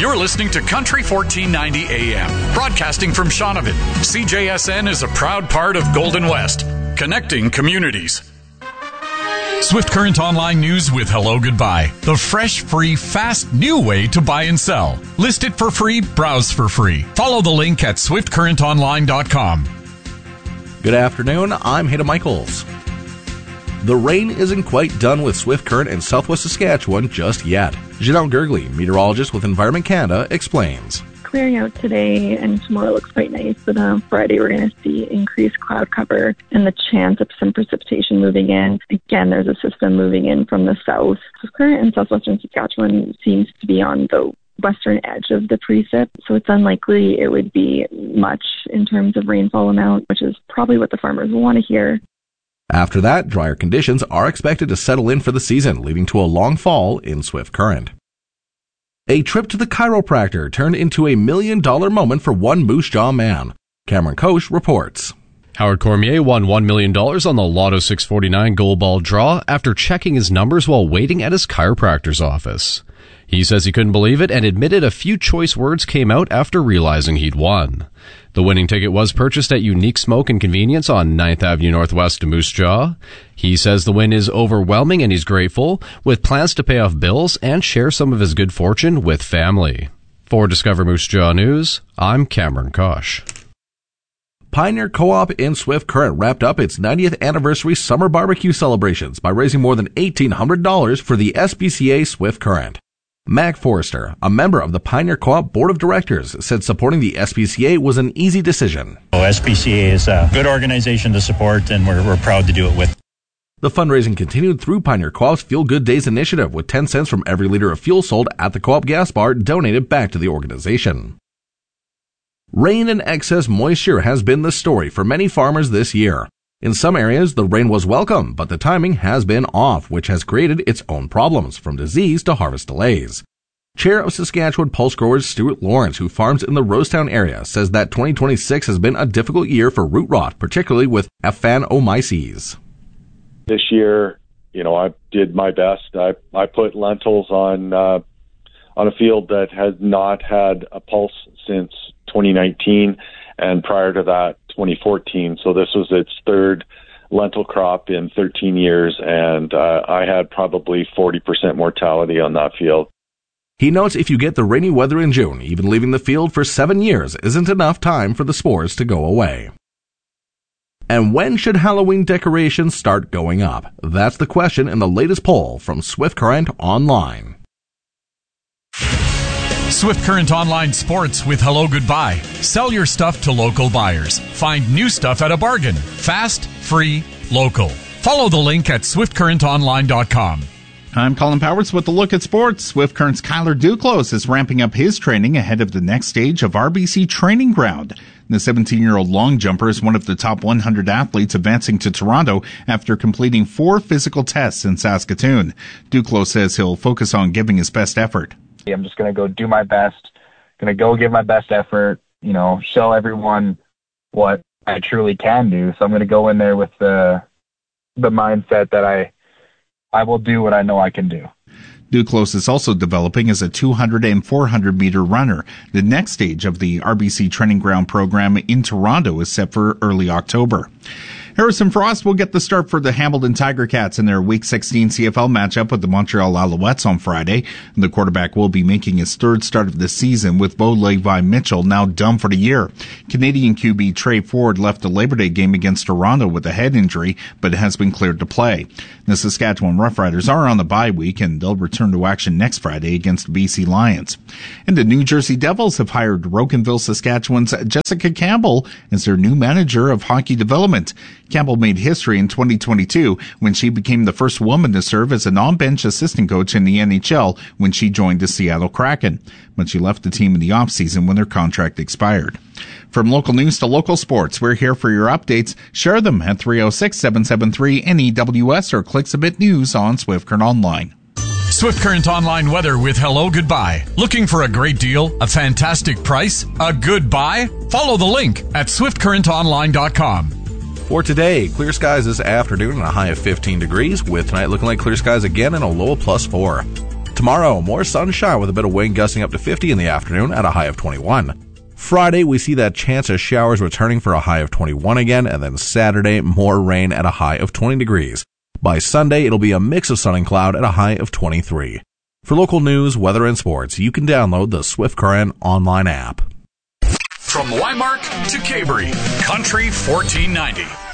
You're listening to Country 1490 AM, broadcasting from Shaunavon. CJSN is a proud part of Golden West, connecting communities. Swift Current Online News with Hello Goodbye. The fresh, free, fast, new way to buy and sell. List it for free, browse for free. Follow the link at swiftcurrentonline.com. Good afternoon, I'm Hayden Michaels. The rain isn't quite done with Swift Current in southwest Saskatchewan just yet. Janelle Gergley, meteorologist with Environment Canada, explains. Clearing out today and tomorrow looks quite nice, but on Friday we're going to see increased cloud cover and the chance of some precipitation moving in. Again, there's a system moving in from the south. Swift Current in southwestern Saskatchewan seems to be on the western edge of the precip, so it's unlikely it would be much in terms of rainfall amount, which is probably what the farmers will want to hear. After that, drier conditions are expected to settle in for the season, leading to a long fall in Swift Current. A trip to the chiropractor turned into $1 million moment for one Moose Jaw man. Cameron Koch reports. Howard Cormier won $1 million on the Lotto 649 gold ball draw after checking his numbers while waiting at his chiropractor's office. He says he couldn't believe it and admitted a few choice words came out after realizing he'd won. The winning ticket was purchased at Unique Smoke and Convenience on 9th Avenue Northwest of Moose Jaw. He says the win is overwhelming and he's grateful, with plans to pay off bills and share some of his good fortune with family. For Discover Moose Jaw News, I'm Cameron Koch. Pioneer Co-op in Swift Current wrapped up its 90th anniversary summer barbecue celebrations by raising more than $1,800 for the SPCA Swift Current. Mac Forrester, a member of the Pioneer Co-op Board of Directors, said supporting the SPCA was an easy decision. SPCA is a good organization to support, and we're proud to do it with. The fundraising continued through Pioneer Co-op's Feel Good Days initiative, with 10 cents from every liter of fuel sold at the Co-op gas bar donated back to the organization. Rain and excess moisture has been the story for many farmers this year. In some areas, the rain was welcome, but the timing has been off, which has created its own problems, from disease to harvest delays. Chair of Saskatchewan Pulse Growers Stuart Lawrence, who farms in the Rosetown area, says that 2026 has been a difficult year for root rot, particularly with Aphanomyces. This year, I did my best. I put lentils on a field that has not had a pulse since 2019, and prior to that, 2014. So this was its third lentil crop in 13 years, and I had probably 40% mortality on that field. He notes if you get the rainy weather in June, even leaving the field for 7 years isn't enough time for the spores to go away. And when should Halloween decorations start going up? That's the question in the latest poll from Swift Current Online. Swift Current Online Sports with Hello Goodbye. Sell your stuff to local buyers. Find new stuff at a bargain. Fast, free, local. Follow the link at swiftcurrentonline.com. I'm Colin Powers with a look at sports. Swift Current's Kyler Duclos is ramping up his training ahead of the next stage of RBC Training Ground. The 17-year-old long jumper is one of the top 100 athletes advancing to Toronto after completing 4 physical tests in Saskatoon. Duclos says he'll focus on giving his best effort. I'm just going to go do my best, going to go give my best effort, show everyone what I truly can do. So I'm going to go in there with the mindset that I will do what I know I can do. Duclos is also developing as a 200 and 400 meter runner. The next stage of the RBC Training Ground program in Toronto is set for early October. Harrison Frost will get the start for the Hamilton Tiger Cats in their Week 16 CFL matchup with the Montreal Alouettes on Friday. The quarterback will be making his third start of the season, with Bo Levi Mitchell now done for the year. Canadian QB Trey Ford left the Labor Day game against Toronto with a head injury, but has been cleared to play. The Saskatchewan Roughriders are on the bye week, and they'll return to action next Friday against BC Lions. And the New Jersey Devils have hired Rocanville, Saskatchewan's Jessica Campbell as their new manager of hockey development. Campbell made history in 2022 when she became the first woman to serve as a non-bench assistant coach in the NHL when she joined the Seattle Kraken. But she left the team in the offseason when their contract expired. From local news to local sports, we're here for your updates. Share them at 306-773-NEWS or click Submit News on Swift Current Online. Swift Current Online weather with Hello Goodbye. Looking for a great deal, a fantastic price, a good buy? Follow the link at swiftcurrentonline.com. For today, clear skies this afternoon and a high of 15 degrees, with tonight looking like clear skies again and a low of +4. Tomorrow, more sunshine with a bit of wind gusting up to 50 in the afternoon at a high of 21. Friday, we see that chance of showers returning for a high of 21 again, and then Saturday, more rain at a high of 20 degrees. By Sunday, it'll be a mix of sun and cloud at a high of 23. For local news, weather, and sports, you can download the Swift Current online app. From Wymark to Cabery, Country 1490.